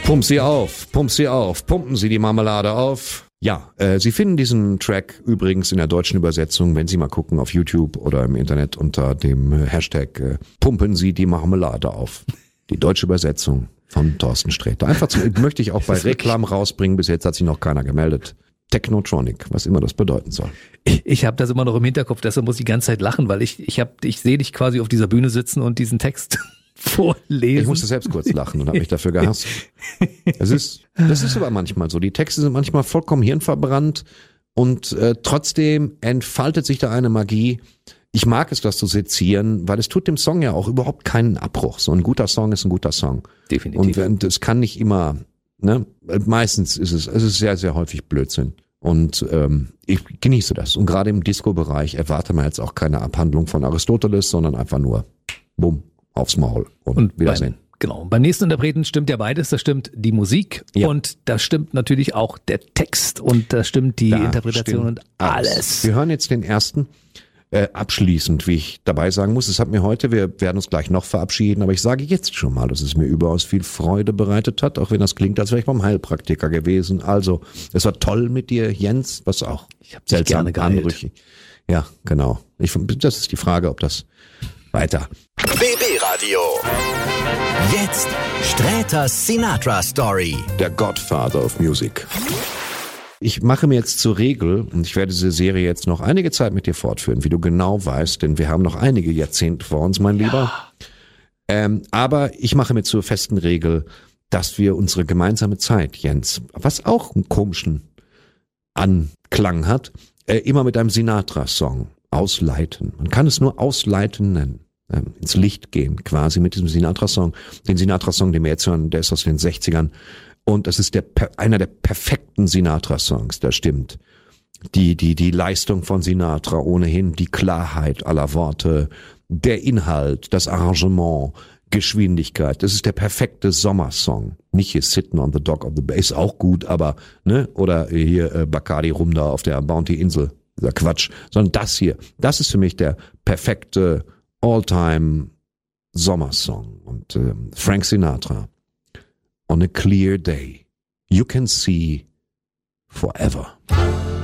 Pump sie auf, pumpen Sie die Marmelade auf. Ja, Sie finden diesen Track übrigens in der deutschen Übersetzung, wenn Sie mal gucken auf YouTube oder im Internet unter dem Hashtag Pumpen Sie die Marmelade auf. Die deutsche Übersetzung von Thorsten Sträter. Einfach möchte ich auch bei Reklam rausbringen, bis jetzt hat sich noch keiner gemeldet. Technotronic, was immer das bedeuten soll. Ich habe das immer noch im Hinterkopf, deshalb muss ich die ganze Zeit lachen, weil ich sehe dich quasi auf dieser Bühne sitzen und diesen Text vorlesen. Ich musste selbst kurz lachen und habe mich dafür gehasst. Das ist aber manchmal so. Die Texte sind manchmal vollkommen hirnverbrannt und trotzdem entfaltet sich da eine Magie. Ich mag es, das zu sezieren, weil es tut dem Song ja auch überhaupt keinen Abbruch. So ein guter Song ist ein guter Song. Definitiv. Und es kann nicht immer, ne? Meistens ist es ist sehr, sehr häufig Blödsinn. Und ich genieße das. Und gerade im Disco-Bereich erwarte man jetzt auch keine Abhandlung von Aristoteles, sondern einfach nur bumm, aufs Maul und Wiedersehen. Beim nächsten Interpreten stimmt ja beides. Da stimmt die Musik und da stimmt natürlich auch der Text und da stimmt die Interpretation und alles. Wir hören jetzt den ersten. Abschließend, wie ich dabei sagen muss, es hat mir heute, wir werden uns gleich noch verabschieden, aber ich sage jetzt schon mal, dass es mir überaus viel Freude bereitet hat, auch wenn das klingt, als wäre ich beim Heilpraktiker gewesen. Also, es war toll mit dir, Jens, was auch ich hab dich gerne anrüchig. Ja, genau. Das ist die Frage, ob das weiter. BB Radio. Jetzt Sträters Sinatra Story. Der Godfather of Music. Ich mache mir jetzt zur Regel, und ich werde diese Serie jetzt noch einige Zeit mit dir fortführen, wie du genau weißt, denn wir haben noch einige Jahrzehnte vor uns, mein Lieber. Aber ich mache mir zur festen Regel, dass wir unsere gemeinsame Zeit, Jens, was auch einen komischen Anklang hat, immer mit einem Sinatra-Song ausleiten. Man kann es nur ausleiten nennen. Ins Licht gehen, quasi mit diesem Sinatra-Song. Den Sinatra-Song, den wir jetzt hören, der ist aus den 60ern. Und das ist einer der perfekten Sinatra-Songs, das stimmt. Die Leistung von Sinatra ohnehin, die Klarheit aller Worte, der Inhalt, das Arrangement, Geschwindigkeit. Das ist der perfekte Sommersong. Nicht hier Sitting on the Dock of the Bay, ist auch gut, aber, ne, oder hier Bacardi Rum da auf der Bounty-Insel, dieser Quatsch. Sondern das hier, das ist für mich der perfekte All-Time Sommersong. Und Frank Sinatra. On a clear day, you can see forever.